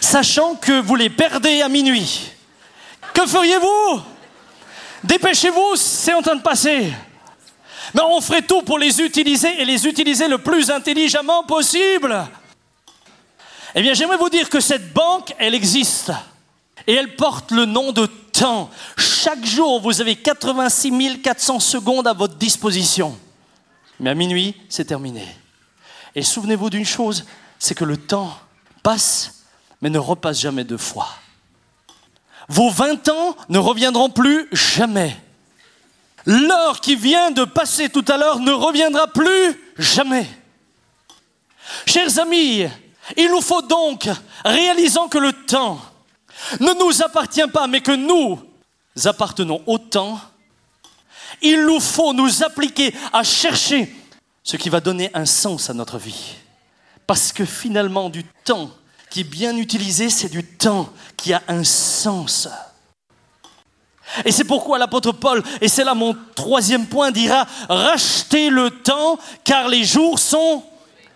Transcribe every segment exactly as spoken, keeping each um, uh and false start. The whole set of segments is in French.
sachant que vous les perdez à minuit. Que feriez-vous? Dépêchez-vous, c'est en train de passer. Mais on ferait tout pour les utiliser et les utiliser le plus intelligemment possible. Eh bien, j'aimerais vous dire que cette banque, elle existe. Et elle porte le nom de temps. Chaque jour, vous avez quatre-vingt-six mille quatre cents secondes à votre disposition. Mais à minuit, c'est terminé. Et souvenez-vous d'une chose, c'est que le temps passe, mais ne repasse jamais deux fois. Vos vingt ans ne reviendront plus jamais. L'heure qui vient de passer tout à l'heure ne reviendra plus jamais. Chers amis, il nous faut donc, réalisant que le temps ne nous appartient pas, mais que nous appartenons au temps, il nous faut nous appliquer à chercher ce qui va donner un sens à notre vie. Parce que finalement, du temps qui est bien utilisé, c'est du temps qui a un sens. Et c'est pourquoi l'apôtre Paul, et c'est là mon troisième point, dira « Rachetez le temps, car les jours sont mauvais. »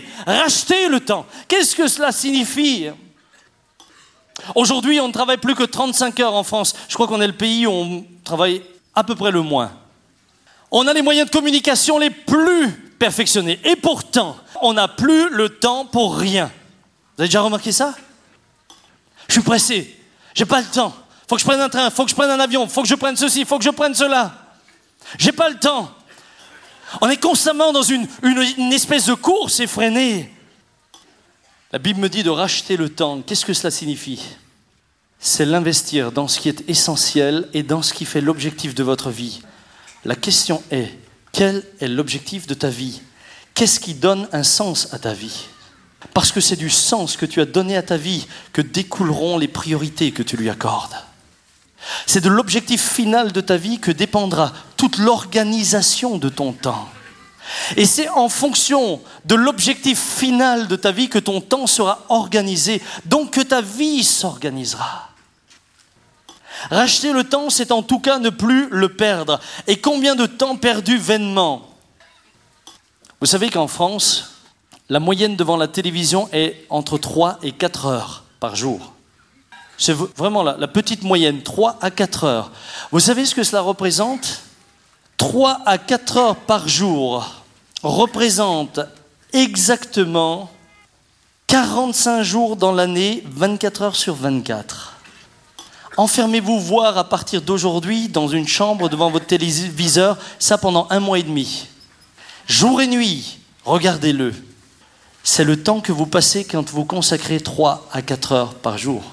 Rachetez le temps. Qu'est-ce que cela signifie ? Aujourd'hui, on ne travaille plus que trente-cinq heures en France. Je crois qu'on est le pays où on travaille à peu près le moins. On a les moyens de communication les plus perfectionnés. Et pourtant, on n'a plus le temps pour rien. Vous avez déjà remarqué ça ? Je suis pressé. J'ai pas le temps. Faut que je prenne un train. Faut que je prenne un avion. Faut que je prenne ceci. Faut que je prenne cela. J'ai pas le temps. On est constamment dans une, une, une espèce de course effrénée. La Bible me dit de racheter le temps. Qu'est-ce que cela signifie ? C'est l'investir dans ce qui est essentiel et dans ce qui fait l'objectif de votre vie. La question est, quel est l'objectif de ta vie ? Qu'est-ce qui donne un sens à ta vie ? Parce que c'est du sens que tu as donné à ta vie que découleront les priorités que tu lui accordes. C'est de l'objectif final de ta vie que dépendra toute l'organisation de ton temps. Et c'est en fonction de l'objectif final de ta vie que ton temps sera organisé, donc que ta vie s'organisera. Racheter le temps, c'est en tout cas ne plus le perdre. Et combien de temps perdu vainement ? Vous savez qu'en France, la moyenne devant la télévision est entre trois et quatre heures par jour. C'est vraiment la, la petite moyenne, trois à quatre heures. Vous savez ce que cela représente ? trois à quatre heures par jour représente exactement quarante-cinq jours dans l'année, vingt-quatre heures sur vingt-quatre. Enfermez-vous voir à partir d'aujourd'hui dans une chambre devant votre téléviseur, ça pendant un mois et demi. Jour et nuit, regardez-le. C'est le temps que vous passez quand vous consacrez trois à quatre heures par jour.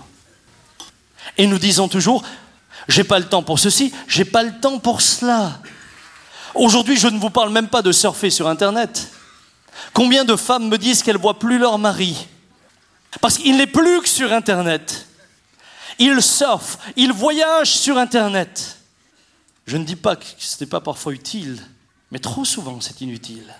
Et nous disons toujours, j'ai pas le temps pour ceci, j'ai pas le temps pour cela. Aujourd'hui, je ne vous parle même pas de surfer sur Internet. Combien de femmes me disent qu'elles ne voient plus leur mari ? Parce qu'il n'est plus que sur Internet. Ils surfent, ils voyagent sur Internet. Je ne dis pas que ce n'est pas parfois utile, mais trop souvent c'est inutile.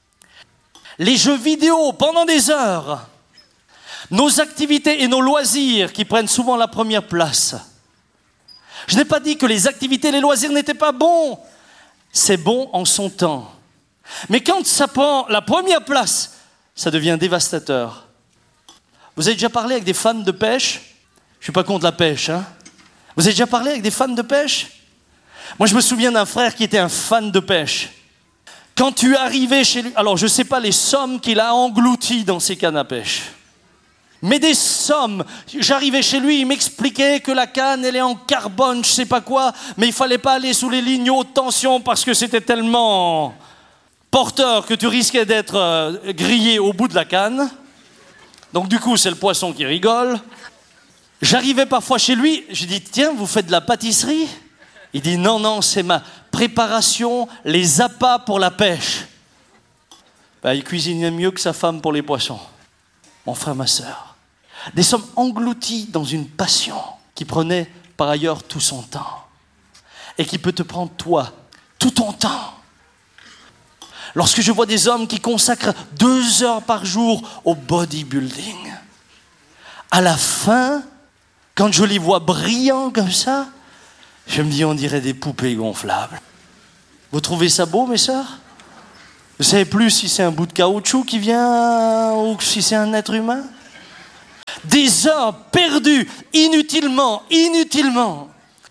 Les jeux vidéo pendant des heures, nos activités et nos loisirs qui prennent souvent la première place. Je n'ai pas dit que les activités et les loisirs n'étaient pas bons. C'est bon en son temps. Mais quand ça prend la première place, ça devient dévastateur. Vous avez déjà parlé avec des fans de pêche ? Je ne suis pas contre la pêche, hein ? Vous avez déjà parlé avec des fans de pêche ? Moi, je me souviens d'un frère qui était un fan de pêche. Quand tu arrivais chez lui, alors je ne sais pas les sommes qu'il a englouties dans ses cannes à pêche, mais des sommes. J'arrivais chez lui, il m'expliquait que la canne, elle est en carbone, je ne sais pas quoi, mais il ne fallait pas aller sous les lignes haute tension parce que c'était tellement porteur que tu risquais d'être euh, grillé au bout de la canne. Donc du coup, c'est le poisson qui rigole. J'arrivais parfois chez lui, je dis, tiens, vous faites de la pâtisserie ? Il dit, non, non, c'est ma préparation, les appâts pour la pêche. Ben, il cuisinait mieux que sa femme pour les poissons. Mon frère, ma sœur. Des sommes englouties dans une passion qui prenait par ailleurs tout son temps et qui peut te prendre, toi, tout ton temps. Lorsque je vois des hommes qui consacrent deux heures par jour au bodybuilding, à la fin, quand je les vois brillants comme ça, je me dis, on dirait des poupées gonflables. Vous trouvez ça beau, mes sœurs ? Vous savez plus si c'est un bout de caoutchouc qui vient ou si c'est un être humain ? Des heures perdues inutilement, inutilement.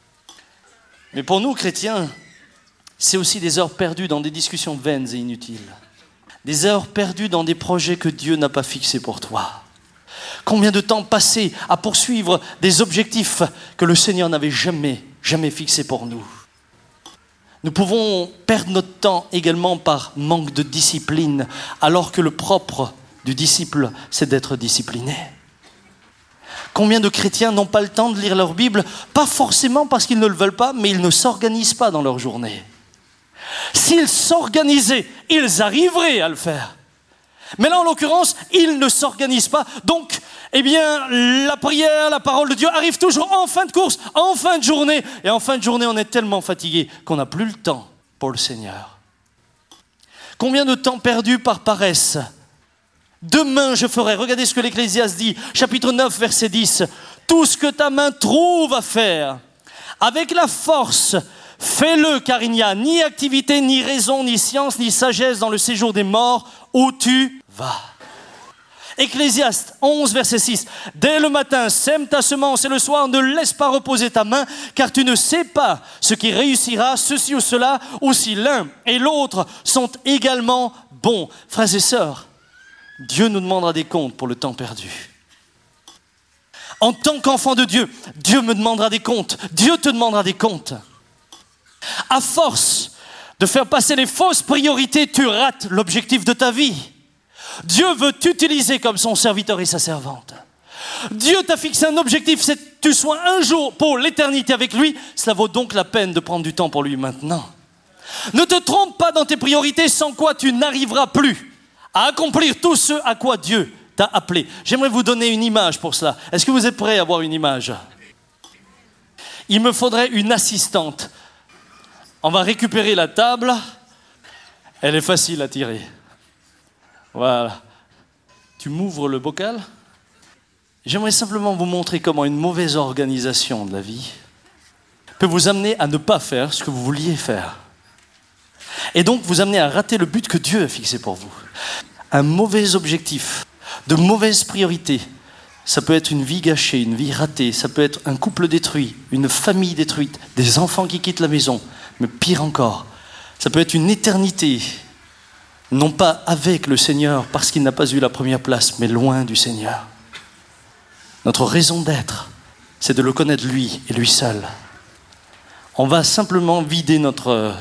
Mais pour nous, chrétiens, c'est aussi des heures perdues dans des discussions vaines et inutiles. Des heures perdues dans des projets que Dieu n'a pas fixés pour toi. Combien de temps passé à poursuivre des objectifs que le Seigneur n'avait jamais, jamais fixés pour nous. Nous pouvons perdre notre temps également par manque de discipline, alors que le propre du disciple, c'est d'être discipliné. Combien de chrétiens n'ont pas le temps de lire leur Bible, pas forcément parce qu'ils ne le veulent pas, mais ils ne s'organisent pas dans leur journée. S'ils s'organisaient, ils arriveraient à le faire. Mais là, en l'occurrence, ils ne s'organisent pas. Donc, eh bien, la prière, la parole de Dieu arrive toujours en fin de course, en fin de journée. Et en fin de journée, on est tellement fatigué qu'on n'a plus le temps pour le Seigneur. Combien de temps perdu par paresse? Demain, je ferai. Regardez ce que l'Ecclésiaste dit, chapitre neuf, verset dix. Tout ce que ta main trouve à faire, avec la force, fais-le, car il n'y a ni activité, ni raison, ni science, ni sagesse dans le séjour des morts où tu vas. Ecclésiaste onze, verset six. Dès le matin, sème ta semence et le soir, ne laisse pas reposer ta main, car tu ne sais pas ce qui réussira, ceci ou cela, ou si l'un et l'autre sont également bons. Frères et sœurs, Dieu nous demandera des comptes pour le temps perdu. En tant qu'enfant de Dieu, Dieu me demandera des comptes. Dieu te demandera des comptes. À force de faire passer les fausses priorités, tu rates l'objectif de ta vie. Dieu veut t'utiliser comme son serviteur et sa servante. Dieu t'a fixé un objectif, c'est que tu sois un jour pour l'éternité avec lui. Cela vaut donc la peine de prendre du temps pour lui maintenant. Ne te trompe pas dans tes priorités, sans quoi tu n'arriveras plus à accomplir tout ce à quoi Dieu t'a appelé. J'aimerais vous donner une image pour cela. Est-ce que vous êtes prêts à avoir une image? Il me faudrait une assistante. On va récupérer la table. Elle est facile à tirer. Voilà. Tu m'ouvres le bocal. J'aimerais simplement vous montrer comment une mauvaise organisation de la vie peut vous amener à ne pas faire ce que vous vouliez faire. Et donc vous amener à rater le but que Dieu a fixé pour vous. Un mauvais objectif, de mauvaises priorités, ça peut être une vie gâchée, une vie ratée, ça peut être un couple détruit, une famille détruite, des enfants qui quittent la maison, mais pire encore, ça peut être une éternité, non pas avec le Seigneur parce qu'il n'a pas eu la première place, mais loin du Seigneur. Notre raison d'être, c'est de le connaître lui et lui seul. On va simplement vider notre...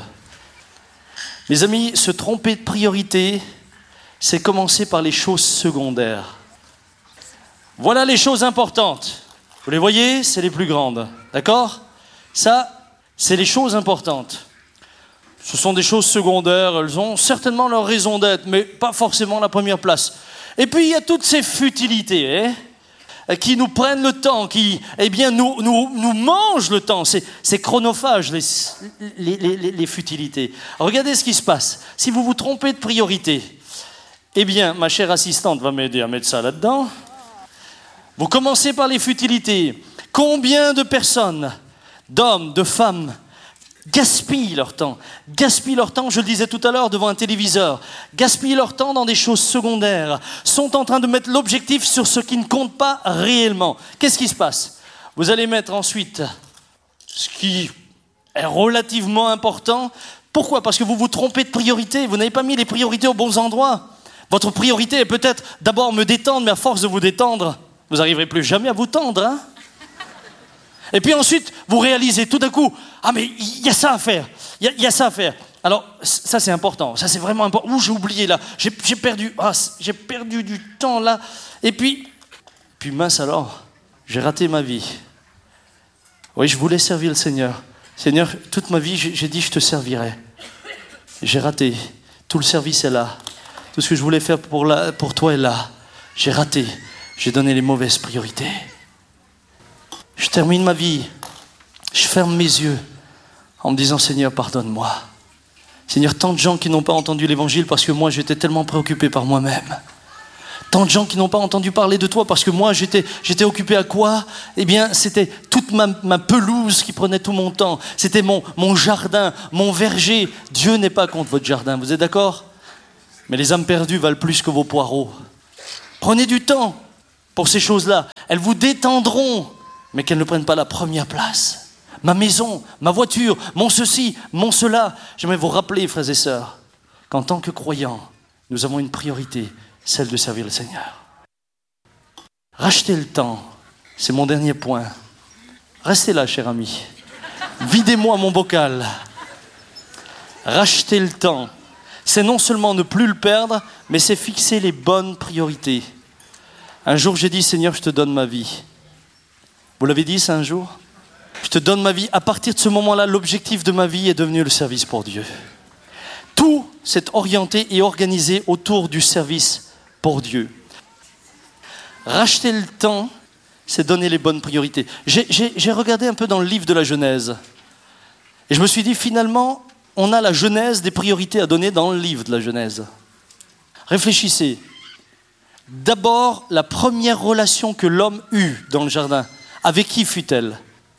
Les amis, se tromper de priorité, c'est commencer par les choses secondaires. Voilà les choses importantes. Vous les voyez, c'est les plus grandes. D'accord? Ça, c'est les choses importantes. Ce sont des choses secondaires, elles ont certainement leur raison d'être, mais pas forcément la première place. Et puis, il y a toutes ces futilités, hein, qui nous prennent le temps, qui eh bien, nous, nous, nous mangent le temps. C'est, c'est chronophage, les, les, les, les futilités. Regardez ce qui se passe. Si vous vous trompez de priorité, eh bien, ma chère assistante va m'aider à mettre ça là-dedans. Vous commencez par les futilités. Combien de personnes, d'hommes, de femmes, gaspillent leur temps, gaspillent leur temps, je le disais tout à l'heure, devant un téléviseur, gaspillent leur temps dans des choses secondaires, sont en train de mettre l'objectif sur ce qui ne compte pas réellement. Qu'est-ce qui se passe? Vous allez mettre ensuite ce qui est relativement important. Pourquoi? Parce que vous vous trompez de priorité, vous n'avez pas mis les priorités aux bons endroits. Votre priorité est peut-être d'abord me détendre, mais à force de vous détendre, vous n'arriverez plus jamais à vous tendre, hein? Et puis ensuite, vous réalisez tout d'un coup, ah mais il y a ça à faire, il y, y a ça à faire. Alors, ça c'est important, ça c'est vraiment important. Ouh, j'ai oublié là, j'ai, j'ai perdu, ah, j'ai perdu du temps là. Et puis, puis mince alors, j'ai raté ma vie. Oui, je voulais servir le Seigneur. Seigneur, toute ma vie, j'ai, j'ai dit je te servirai. J'ai raté, tout le service est là. Tout ce que je voulais faire pour, la, pour toi est là. J'ai raté, j'ai donné les mauvaises priorités. Je termine ma vie, je ferme mes yeux en me disant « Seigneur, pardonne-moi ». Seigneur, tant de gens qui n'ont pas entendu l'évangile parce que moi j'étais tellement préoccupé par moi-même. Tant de gens qui n'ont pas entendu parler de toi parce que moi j'étais, j'étais occupé à quoi? Eh bien c'était toute ma, ma pelouse qui prenait tout mon temps. C'était mon, mon jardin, mon verger. Dieu n'est pas contre votre jardin, vous êtes d'accord? Mais les âmes perdues valent plus que vos poireaux. Prenez du temps. pour ces choses-là. Elles vous détendront, mais qu'elles ne prennent pas la première place. Ma maison, ma voiture, mon ceci, mon cela. J'aimerais vous rappeler, frères et sœurs, qu'en tant que croyants, nous avons une priorité, celle de servir le Seigneur. Rachetez le temps, c'est mon dernier point. Restez là, cher ami. Videz-moi mon bocal. Racheter le temps, c'est non seulement ne plus le perdre, mais c'est fixer les bonnes priorités. Un jour, j'ai dit, Seigneur, je te donne ma vie. Vous l'avez dit ça un jour ? Je te donne ma vie. À partir de ce moment-là, l'objectif de ma vie est devenu le service pour Dieu. Tout s'est orienté et organisé autour du service pour Dieu. Racheter le temps, c'est donner les bonnes priorités. J'ai, j'ai, j'ai regardé un peu dans le livre de la Genèse. Et je me suis dit, finalement, on a la genèse des priorités à donner dans le livre de la Genèse. Réfléchissez. D'abord, la première relation que l'homme eut dans le jardin, avec qui fut-elle ?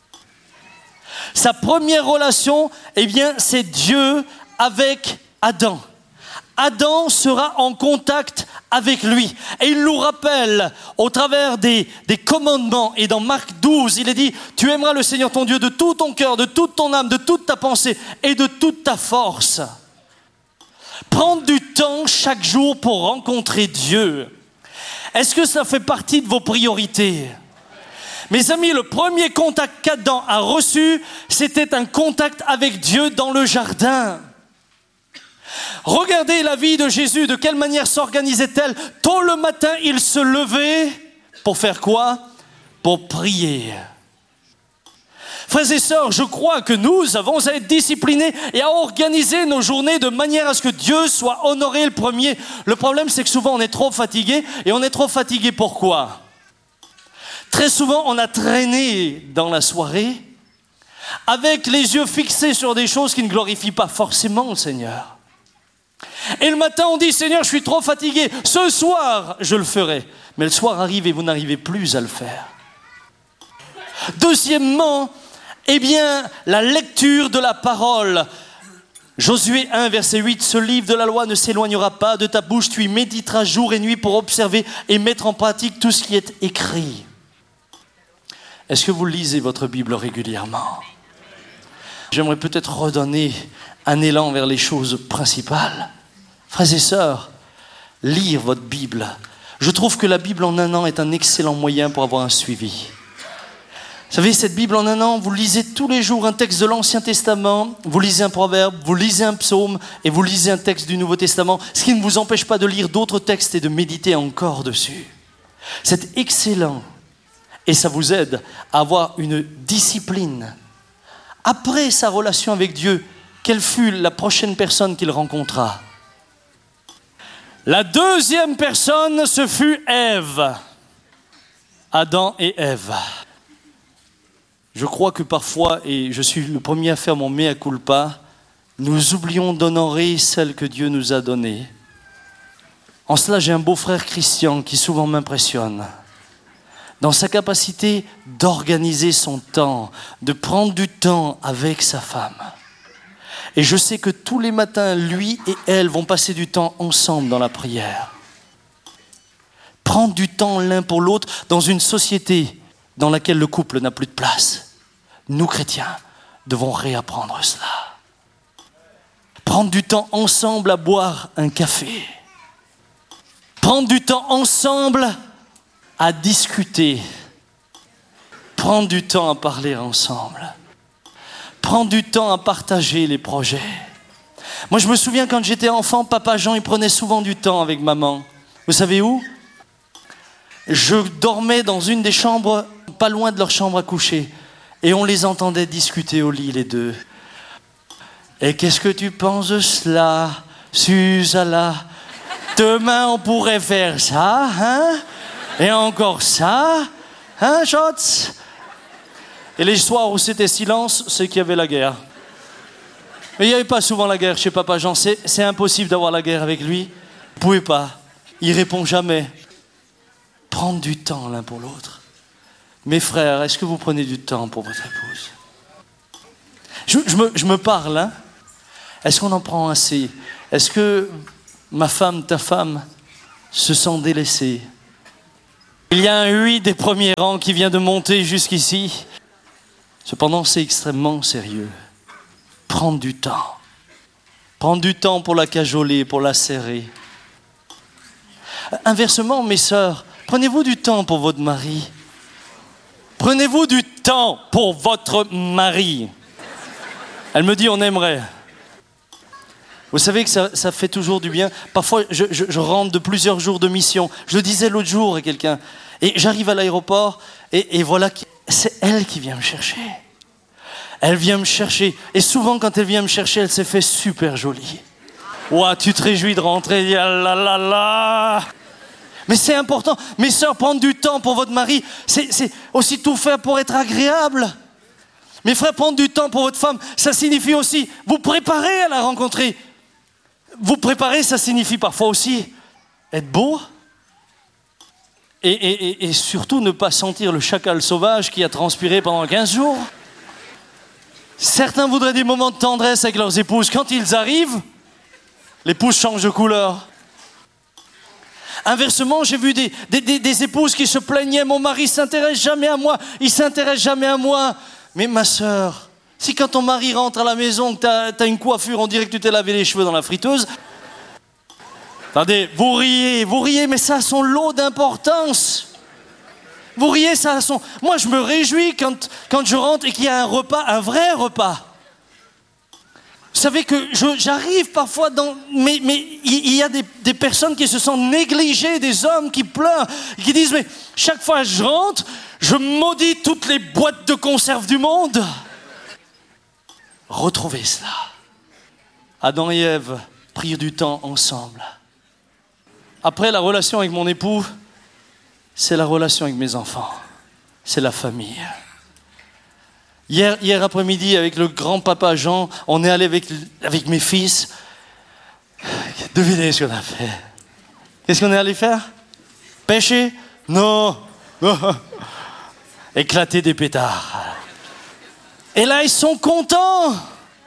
Sa première relation, eh bien, c'est Dieu avec Adam. Adam sera en contact avec lui. Et il nous rappelle, au travers des, des commandements, et dans Marc douze, il est dit, tu aimeras le Seigneur ton Dieu de tout ton cœur, de toute ton âme, de toute ta pensée et de toute ta force. Prendre du temps chaque jour pour rencontrer Dieu. Est-ce que ça fait partie de vos priorités ? Mes amis, le premier contact qu'Adam a reçu, c'était un contact avec Dieu dans le jardin. Regardez la vie de Jésus, de quelle manière s'organisait-elle ? Tôt le matin, il se levait pour faire quoi ? Pour prier. Frères et sœurs, je crois que nous avons à être disciplinés et à organiser nos journées de manière à ce que Dieu soit honoré le premier. Le problème, c'est que souvent on est trop fatigué. Et on est trop fatigué pourquoi ? Très souvent, on a traîné dans la soirée avec les yeux fixés sur des choses qui ne glorifient pas forcément le Seigneur. Et le matin, on dit, Seigneur, je suis trop fatigué. Ce soir, je le ferai. Mais le soir arrive et vous n'arrivez plus à le faire. Deuxièmement, eh bien, la lecture de la parole. Josué un, verset huit, ce livre de la loi ne s'éloignera pas de ta bouche, tu y méditeras jour et nuit pour observer et mettre en pratique tout ce qui est écrit. Est-ce que vous lisez votre Bible régulièrement ? J'aimerais peut-être redonner un élan vers les choses principales. Frères et sœurs, lire votre Bible. Je trouve que la Bible en un an est un excellent moyen pour avoir un suivi. Vous savez, cette Bible en un an, vous lisez tous les jours un texte de l'Ancien Testament, vous lisez un proverbe, vous lisez un psaume et vous lisez un texte du Nouveau Testament, ce qui ne vous empêche pas de lire d'autres textes et de méditer encore dessus. C'est excellent et ça vous aide à avoir une discipline. Après sa relation avec Dieu, quelle fut la prochaine personne qu'il rencontra ? La deuxième personne, ce fut Ève. Adam et Ève. Je crois que parfois, et je suis le premier à faire mon mea culpa, nous oublions d'honorer celle que Dieu nous a donnée. En cela, j'ai un beau-frère Christian qui souvent m'impressionne. Dans sa capacité d'organiser son temps, de prendre du temps avec sa femme. Et je sais que tous les matins, lui et elle vont passer du temps ensemble dans la prière. Prendre du temps l'un pour l'autre dans une société dans laquelle le couple n'a plus de place. Nous, chrétiens, devons réapprendre cela. Prendre du temps ensemble à boire un café. Prendre du temps ensemble à discuter. Prendre du temps à parler ensemble. Prendre du temps à partager les projets. Moi, je me souviens quand j'étais enfant, papa Jean, il prenait souvent du temps avec maman. Vous savez où ? Je dormais dans une des chambres, pas loin de leur chambre à coucher. Et on les entendait discuter au lit, les deux. Et qu'est-ce que tu penses de cela, Susanna ? Demain, on pourrait faire ça, hein ? Et encore ça, hein, Schatz ? Et les soirs où c'était silence, c'est qu'il y avait la guerre. Mais il n'y avait pas souvent la guerre chez Papa Jean. C'est, c'est impossible d'avoir la guerre avec lui. Vous ne pouvez pas. Il ne répond jamais. Prendre du temps l'un pour l'autre. Mes frères, est-ce que vous prenez du temps pour votre épouse ? je, je, me, je me parle, hein ? Est-ce qu'on en prend assez ? Est-ce que ma femme, ta femme, se sent délaissée ? Il y a un oui des premiers rangs qui vient de monter jusqu'ici. Cependant, c'est extrêmement sérieux. Prendre du temps. Prendre du temps pour la cajoler, pour la serrer. Inversement, mes sœurs, prenez-vous du temps pour votre mari. Prenez-vous du temps pour votre mari. Elle me dit, on aimerait. Vous savez que ça, ça fait toujours du bien. Parfois, je, je, je rentre de plusieurs jours de mission. Je le disais l'autre jour à quelqu'un. Et j'arrive à l'aéroport et, et voilà, c'est elle qui vient me chercher. Elle vient me chercher. Et souvent, quand elle vient me chercher, elle s'est fait super jolie. Ouah, tu te réjouis de rentrer. Ah là là là. Mais c'est important. Mes sœurs, prendre du temps pour votre mari, c'est, c'est aussi tout faire pour être agréable. Mes frères, prendre du temps pour votre femme, ça signifie aussi vous préparer à la rencontrer. Vous préparer, ça signifie parfois aussi être beau. Et, et, et, et surtout ne pas sentir le chacal sauvage qui a transpiré pendant quinze jours. Certains voudraient des moments de tendresse avec leurs épouses. Quand ils arrivent, l'épouse change de couleur. Inversement, j'ai vu des, des, des, des épouses qui se plaignaient. Mon mari ne s'intéresse jamais à moi. Il ne s'intéresse jamais à moi. Mais ma sœur, si quand ton mari rentre à la maison, que tu as une coiffure, on dirait que tu t'es lavé les cheveux dans la friteuse. Attendez, vous riez, vous riez, mais ça a son lot d'importance. Vous riez, ça a son... Moi, je me réjouis quand, quand je rentre et qu'il y a un repas, un vrai repas. Vous savez que je, j'arrive parfois dans... Mais, mais il y a des, des personnes qui se sentent négligées, des hommes qui pleurent, qui disent, mais chaque fois que je rentre, je maudis toutes les boîtes de conserve du monde. Retrouvez cela. Adam et Ève prirent du temps ensemble. Après, la relation avec mon époux, c'est la relation avec mes enfants. C'est la famille. Hier, hier après-midi, avec le grand-papa Jean, on est allé avec, avec mes fils. Devinez ce qu'on a fait. Qu'est-ce qu'on est allé faire? Pêcher? Non. Éclater des pétards. Et là, ils sont contents.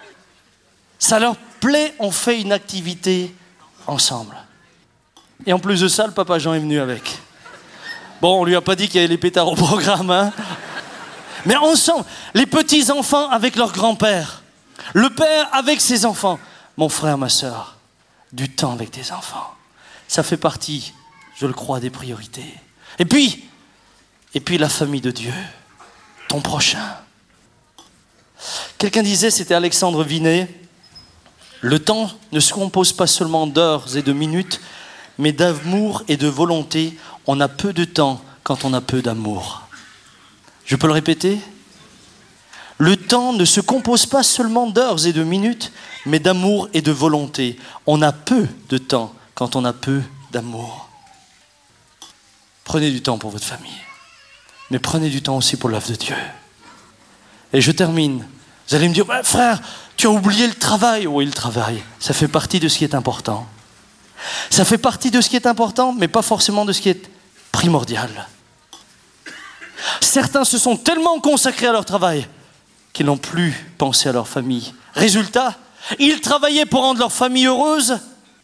Ça leur plaît, on fait une activité ensemble. Et en plus de ça, le papa Jean est venu avec. Bon, on lui a pas dit qu'il y avait les pétards au programme, hein. Mais ensemble, les petits-enfants avec leur grand-père, le père avec ses enfants. Mon frère, ma sœur, du temps avec tes enfants. Ça fait partie, je le crois, des priorités. Et puis, et puis la famille de Dieu, ton prochain. Quelqu'un disait, c'était Alexandre Vinet, le temps ne se compose pas seulement d'heures et de minutes, mais d'amour et de volonté. On a peu de temps quand on a peu d'amour. Je peux le répéter? Le temps ne se compose pas seulement d'heures et de minutes, mais d'amour et de volonté. On a peu de temps quand on a peu d'amour. Prenez du temps pour votre famille, mais prenez du temps aussi pour l'œuvre de Dieu. Et je termine. Vous allez me dire, bah, frère, tu as oublié le travail. Oui, le travail, ça fait partie de ce qui est important. Ça fait partie de ce qui est important, mais pas forcément de ce qui est primordial. Certains se sont tellement consacrés à leur travail qu'ils n'ont plus pensé à leur famille. Résultat, ils travaillaient pour rendre leur famille heureuse.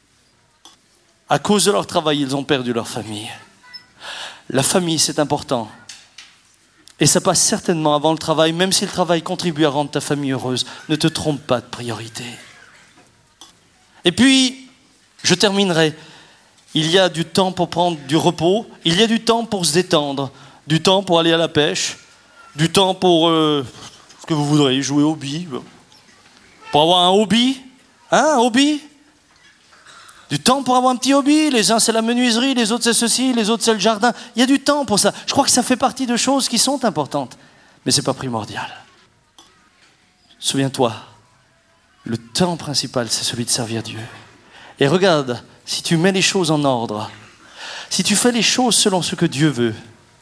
À cause de leur travail, ils ont perdu leur famille. La famille, c'est important. Et ça passe certainement avant le travail, même si le travail contribue à rendre ta famille heureuse. Ne te trompe pas de priorité. Et puis, je terminerai. Il y a du temps pour prendre du repos. Il y a du temps pour se détendre. Du temps pour aller à la pêche. Du temps pour euh, ce que vous voudrez, jouer au hobby. Pour avoir un hobby. Hein, un hobby. Du temps pour avoir un petit hobby. Les uns, c'est la menuiserie. Les autres, c'est ceci. Les autres, c'est le jardin. Il y a du temps pour ça. Je crois que ça fait partie de choses qui sont importantes. Mais ce n'est pas primordial. Souviens-toi, le temps principal, c'est celui de servir Dieu. Et regarde, si tu mets les choses en ordre, si tu fais les choses selon ce que Dieu veut,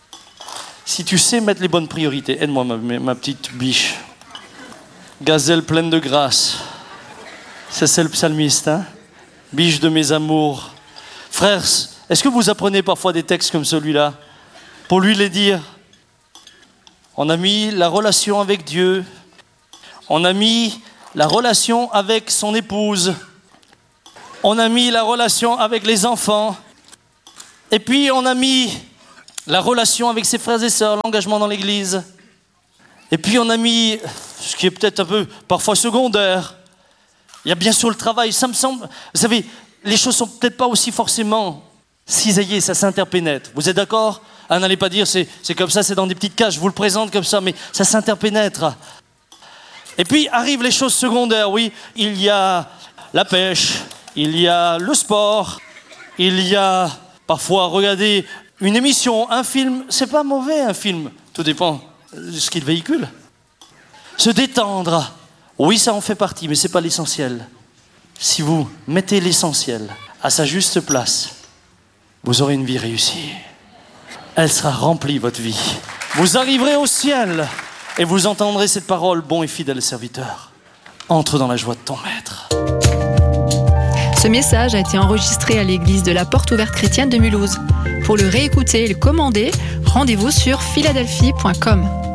si tu sais mettre les bonnes priorités, aide-moi ma, ma petite biche, gazelle pleine de grâce, ça c'est le psalmiste, hein? Biche de mes amours. Frères, est-ce que vous apprenez parfois des textes comme celui-là pour lui les dire? On a mis la relation avec Dieu, on a mis la relation avec son épouse, on a mis la relation avec les enfants, et puis on a mis la relation avec ses frères et sœurs, l'engagement dans l'église. Et puis on a mis, ce qui est peut-être un peu parfois secondaire, il y a bien sûr le travail. Ça me semble, vous savez, les choses sont peut-être pas aussi forcément cisaillées, ça s'interpénètre. Vous êtes d'accord ? Ah, n'allez pas dire c'est, c'est comme ça, c'est dans des petites cases, je vous le présente comme ça, mais ça s'interpénètre. Et puis arrivent les choses secondaires, oui. Il y a la pêche, il y a le sport, il y a parfois regarder une émission, un film. C'est pas mauvais un film, tout dépend de ce qu'il véhicule. Se détendre, oui ça en fait partie, mais c'est pas l'essentiel. Si vous mettez l'essentiel à sa juste place, vous aurez une vie réussie. Elle sera remplie, votre vie. Vous arriverez au ciel et vous entendrez cette parole, bon et fidèle serviteur. Entre dans la joie de ton maître. Ce message a été enregistré à l'église de la Porte Ouverte Chrétienne de Mulhouse. Pour le réécouter et le commander, rendez-vous sur philadelphie point com.